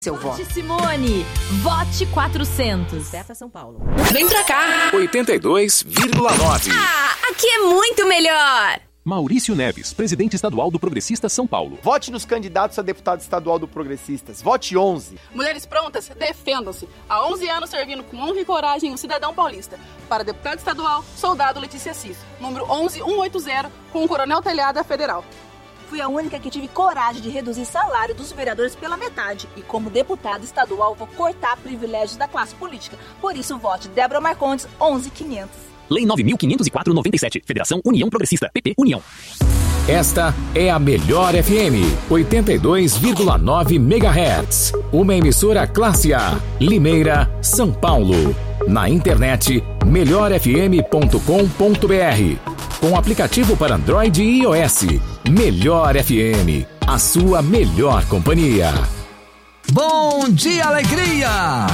seu voto. Vote Simone, vote 400. Certa São Paulo. Vem pra cá. 82,9. Aqui é muito melhor. Maurício Neves, presidente estadual do Progressistas São Paulo. Vote nos candidatos a deputado estadual do Progressistas. Vote 11. Mulheres prontas, defendam-se. Há 11 anos servindo com honra e coragem o cidadão paulista. Para deputado estadual, soldado Letícia Cis. Número 11180, com o Coronel Telhada Federal. Fui a única que tive coragem de reduzir salário dos vereadores pela metade. E como deputada estadual, vou cortar privilégios da classe política. Por isso, vote Débora Marcondes, 11500. Lei 9.504/97. Federação União Progressista. PP União. Esta é a Melhor FM, 82,9 MHz. Uma emissora classe A, Limeira, São Paulo. Na internet, melhorfm.com.br. Com aplicativo para Android e iOS. Melhor FM, a sua melhor companhia. Bom dia, alegria!